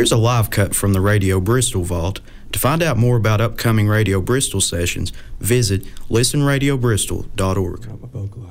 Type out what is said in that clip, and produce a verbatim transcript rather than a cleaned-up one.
Here's a live cut from the Radio Bristol Vault. To find out more about upcoming Radio Bristol sessions, visit listen radio bristol dot org.